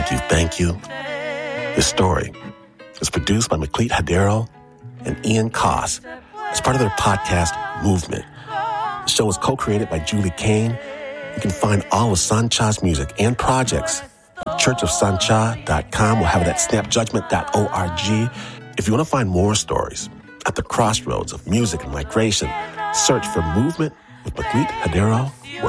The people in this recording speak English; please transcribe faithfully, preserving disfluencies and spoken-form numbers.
thank you, thank you. This story is produced by McLeod Hadero and Ian Koss as part of their podcast, Movement. The show is co-created by Julie Kane. You can find all of Sancha's music and projects at church of sancha dot com. We'll have it at snap judgment dot org. If you want to find more stories at the crossroads of music and migration, search for Movement with McLeod Hadero